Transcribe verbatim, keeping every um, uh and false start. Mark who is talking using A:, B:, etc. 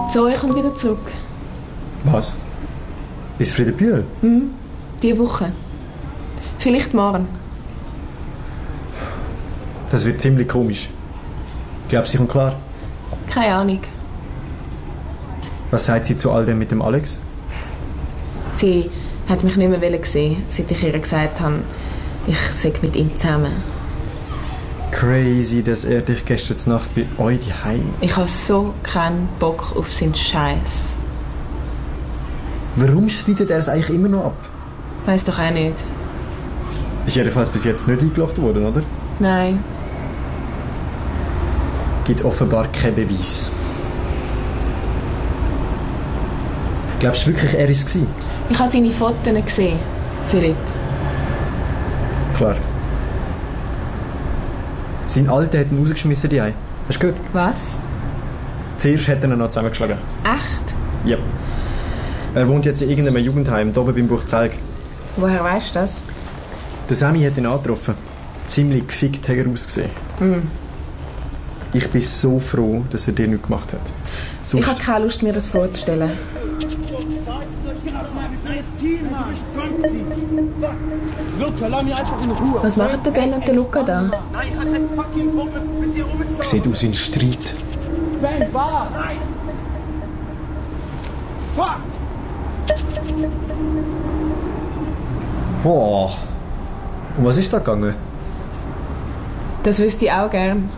A: Zoe kommt wieder zurück.
B: Was? Ist Friedenbühl?
A: Mhm, diese Woche. Vielleicht morgen.
B: Das wird ziemlich komisch. Glaubst du, sie kommt klar?
A: Keine Ahnung.
B: Was sagt sie zu all dem mit dem Alex?
A: Sie hat mich nicht mehr sehen, seit ich ihr gesagt habe, ich sei mit ihm zusammen.
B: Crazy, dass er dich gestern Nacht bei euch daheim.
A: Ich habe so keinen Bock auf seinen Scheiß.
B: Warum schneidet er es eigentlich immer noch ab?
A: Weiss doch auch nicht.
B: Ist jedenfalls bis jetzt nicht eingelacht worden, oder?
A: Nein.
B: Gibt offenbar keinen Beweis. Glaubst du wirklich, er war es?
A: Ich habe seine Fotos gesehen, Philipp.
B: Klar. Sein Alter hat ihn rausgeschmissen, die Hast du gehört?
A: Was?
B: Zuerst hat er ihn noch zusammengeschlagen.
A: Echt?
B: Ja. Er wohnt jetzt in irgendeinem Jugendheim, hier oben beim Buchzelg.
A: Woher weißt du das?
B: Der Sammy hat ihn angetroffen. Ziemlich gefickt hat er ausgesehen.
A: Mm.
B: Ich bin so froh, dass er dir nichts gemacht hat. Sonst...
A: Ich habe keine Lust, mir das vorzustellen. Was machen der Ben und der Luca da?
B: Sieht aus wie ein Streit.
C: Ben, warte! Fuck!
B: Wow. Um was ist da gegangen?
A: Das wüsste ich auch gern.